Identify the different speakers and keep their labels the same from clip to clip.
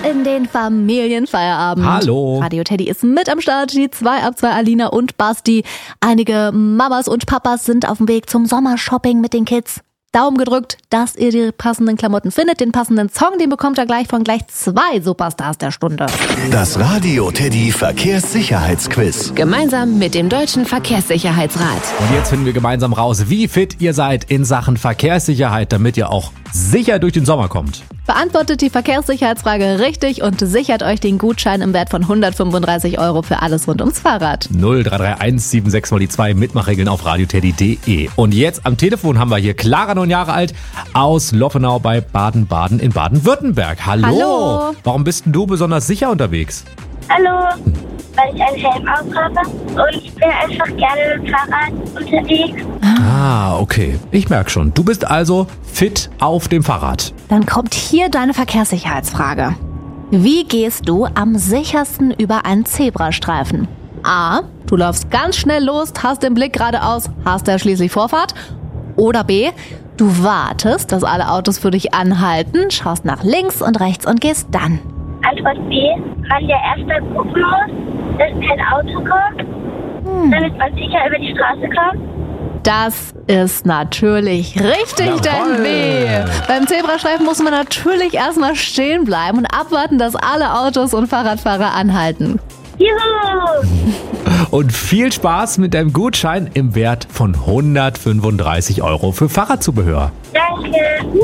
Speaker 1: In den Familienfeierabend.
Speaker 2: Hallo.
Speaker 1: Radio Teddy ist mit am Start. Die 2 ab 2 Alina und Basti. Einige Mamas und Papas sind auf dem Weg zum Sommershopping mit den Kids. Daumen gedrückt, dass ihr die passenden Klamotten findet. Den passenden Song, den bekommt ihr gleich von gleich 2 Superstars der Stunde.
Speaker 3: Das Radio Teddy Verkehrssicherheitsquiz.
Speaker 4: Gemeinsam mit dem Deutschen Verkehrssicherheitsrat.
Speaker 2: Und jetzt finden wir gemeinsam raus, wie fit ihr seid in Sachen Verkehrssicherheit, damit ihr auch sicher durch den Sommer kommt.
Speaker 1: Beantwortet die Verkehrssicherheitsfrage richtig und sichert euch den Gutschein im Wert von 135 € für alles rund ums Fahrrad.
Speaker 2: 0331 76 mal die 2 Mitmachregeln auf radioteddy.de. Und jetzt am Telefon haben wir hier Clara, 9 Jahre alt, aus Loffenau bei Baden-Baden in Baden-Württemberg. Hallo.
Speaker 1: Hallo.
Speaker 2: Warum bist denn du besonders sicher unterwegs?
Speaker 5: Hallo, weil ich einen Helm aufhabe und ich bin einfach gerne mit dem Fahrrad unterwegs.
Speaker 2: Ah, okay. Ich merke schon. Du bist also fit auf dem Fahrrad.
Speaker 1: Dann kommt hier deine Verkehrssicherheitsfrage. Wie gehst du am sichersten über einen Zebrastreifen? A. Du läufst ganz schnell los, hast den Blick geradeaus, hast ja schließlich Vorfahrt. Oder B. Du wartest, dass alle Autos für dich anhalten, schaust nach links und rechts und gehst dann.
Speaker 5: Antwort B, man ja erst mal gucken muss, dass kein Auto kommt, damit man sicher über die Straße kommt.
Speaker 1: Das ist natürlich richtig, denn B. Beim Zebrastreifen muss man natürlich erstmal stehen bleiben und abwarten, dass alle Autos und Fahrradfahrer anhalten.
Speaker 5: Juhu!
Speaker 2: Und viel Spaß mit deinem Gutschein im Wert von 135 € für Fahrradzubehör.
Speaker 5: Danke.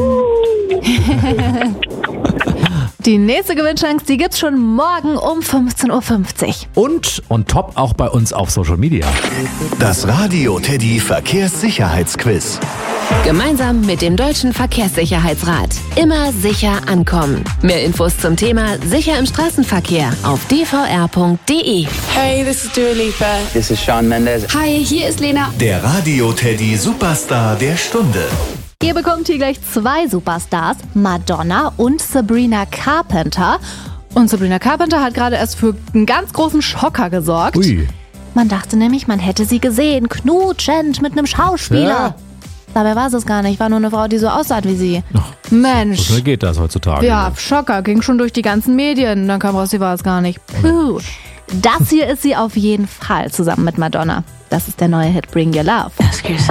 Speaker 1: Die nächste Gewinnchance, die gibt's schon morgen um 15:50 Uhr.
Speaker 2: Und on top auch bei uns auf Social Media.
Speaker 3: Das Radio Teddy Verkehrssicherheitsquiz.
Speaker 4: Gemeinsam mit dem Deutschen Verkehrssicherheitsrat. Immer sicher ankommen. Mehr Infos zum Thema sicher im Straßenverkehr auf dvr.de.
Speaker 6: Hey, this is Dua Lipa.
Speaker 7: This is Shawn Mendes.
Speaker 6: Hi, hier ist Lena.
Speaker 3: Der Radio Teddy Superstar der Stunde.
Speaker 1: Ihr bekommt hier gleich 2 Superstars, Madonna und Sabrina Carpenter. Und Sabrina Carpenter hat gerade erst für einen ganz großen Schocker gesorgt.
Speaker 2: Ui.
Speaker 1: Man dachte nämlich, man hätte sie gesehen, knutschend mit einem Schauspieler.
Speaker 2: Ja.
Speaker 1: Dabei war es gar nicht, war nur eine Frau, die so aussah wie sie.
Speaker 2: So
Speaker 1: Mensch.
Speaker 2: schnell geht das heutzutage.
Speaker 1: Ja, Schocker, ging schon durch die ganzen Medien. Dann kam raus, sie war es gar nicht. Puh. Das hier ist sie auf jeden Fall zusammen mit Madonna. Das ist der neue Hit Bring Your Love.